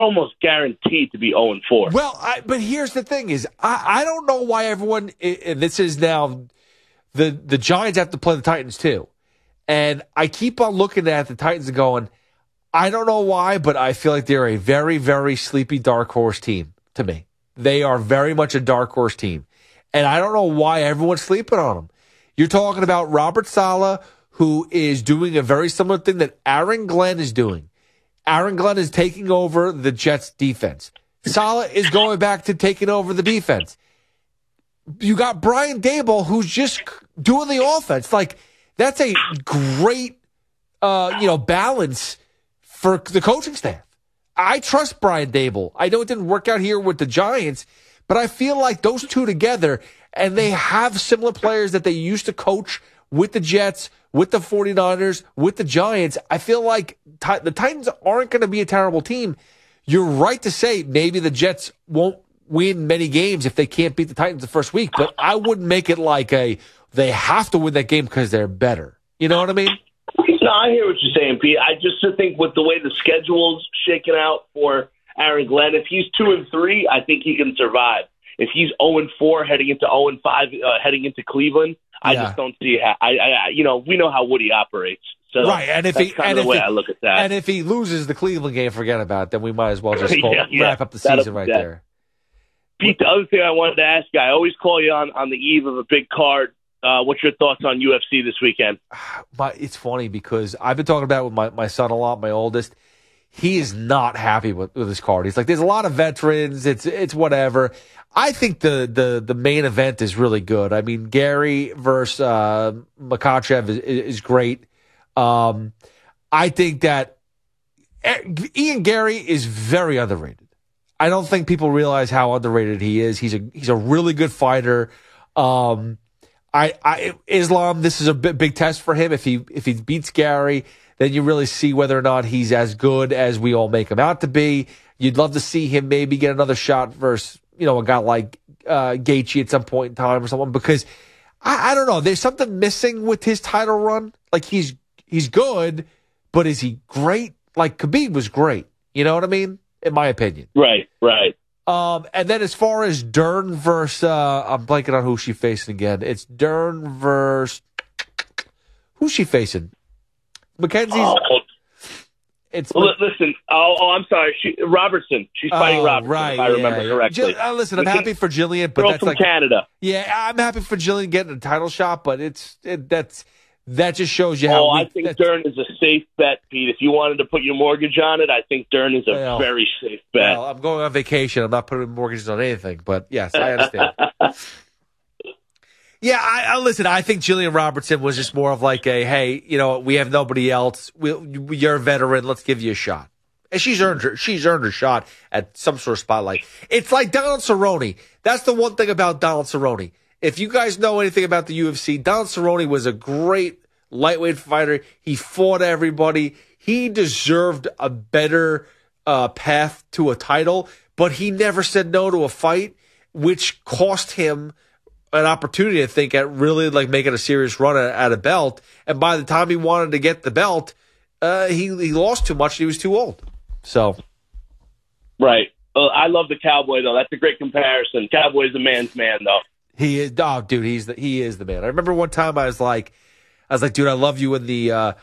almost guaranteed to be 0-4. Well, but here's the thing: is I don't know why everyone. And this is now the Giants have to play the Titans too, and I keep on looking at the Titans and going, I don't know why, but I feel like they're a very, very sleepy dark horse team to me. They are very much a dark horse team, and I don't know why everyone's sleeping on them. You're talking about Robert Saleh, who is doing a very similar thing that Aaron Glenn is doing. Aaron Glenn is taking over the Jets' defense. Saleh is going back to taking over the defense. You got Brian Daboll, who's just doing the offense. Like, that's a great, balance for the coaching staff. I trust Brian Daboll. I know it didn't work out here with the Giants, but I feel like those two together, and they have similar players that they used to coach with the Jets, with the 49ers, with the Giants. I feel like the Titans aren't going to be a terrible team. You're right to say maybe the Jets won't win many games if they can't beat the Titans the first week, but I wouldn't make it like they have to win that game because they're better. You know what I mean? No, I hear what you're saying, Pete. I just think with the way the schedule's shaken out for Aaron Glenn, if he's 2-3, I think he can survive. If he's 0-4 heading into 0-5 heading into Cleveland, I just don't see how. We know how Woody operates. So right, and if that's kind of the way I look at that. And if he loses the Cleveland game, forget about it. Then we might as well just wrap up the season right there. Pete, the other thing I wanted to ask you, I always call you on the eve of a big card. What's your thoughts on UFC this weekend? It's funny because I've been talking about it with my son a lot, my oldest. He is not happy with this card. He's like, there's a lot of veterans. It's whatever. I think the main event is really good. I mean, Gary versus Makhachev is great. I think that Ian Gary is very underrated. I don't think people realize how underrated he is. He's a really good fighter. Islam, this is a big test for him. If he beats Gary, then you really see whether or not he's as good as we all make him out to be. You'd love to see him maybe get another shot versus a guy like Gaethje at some point in time or someone, because I don't know. There's something missing with his title run. Like he's good, but is he great? Like Khabib was great. You know what I mean? In my opinion. Right. And then as far as Dern versus, I'm blanking on who she's facing again. It's Dern versus, who's she facing? Mackenzie's. Listen. I'm sorry. Robertson. She's fighting Robertson. Right, if I remember correctly. Listen, I'm happy for Jillian, but girl that's from like Canada. Yeah, I'm happy for Jillian getting a title shot, but that just shows you how. I think Dern is a safe bet, Pete. If you wanted to put your mortgage on it, I think Dern is a very safe bet. Well, I'm going on vacation. I'm not putting mortgages on anything, but yes, I understand. Yeah, I listen. I think Jillian Robertson was just more of like hey, we have nobody else. You're a veteran. Let's give you a shot. And she's earned her shot at some sort of spotlight. It's like Donald Cerrone. That's the one thing about Donald Cerrone. If you guys know anything about the UFC, Donald Cerrone was a great lightweight fighter. He fought everybody. He deserved a better path to a title, but he never said no to a fight, which cost him an opportunity, I think, at really like making a serious run at a belt. And by the time he wanted to get the belt, he lost too much. He was too old. So, right. I love the Cowboy though. That's a great comparison. Cowboy's a man's man though. He is, dude. He is the man. I remember one time I was like, dude, I love you in the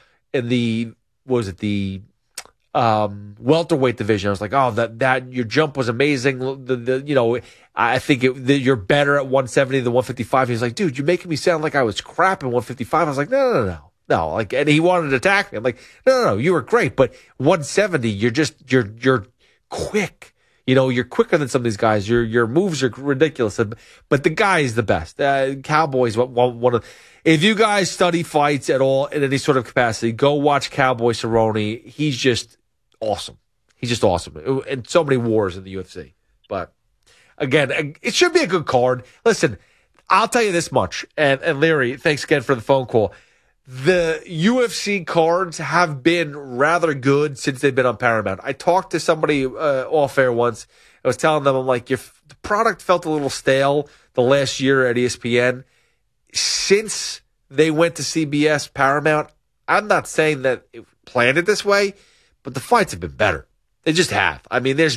welterweight division. I was like, oh, that your jump was amazing. I think you're better at 170 than 155. He was like, dude, you're making me sound like I was crap at 155. I was like, no. Like, and he wanted to attack me. I'm like, no, you were great, but 170, you're quick. You're quicker than some of these guys. Your moves are ridiculous, but the guy is the best. Cowboys, one of. If you guys study fights at all in any sort of capacity, go watch Cowboy Cerrone. He's just awesome. He's just awesome. And so many wars in the UFC. But again, it should be a good card. Listen, I'll tell you this much. And Larry, thanks again for the phone call. The UFC cards have been rather good since they've been on Paramount. I talked to somebody off air once. I was telling them, I'm like, the product felt a little stale the last year at ESPN. Since they went to CBS Paramount, I'm not saying that it planned it this way, but the fights have been better. They just have. I mean, there's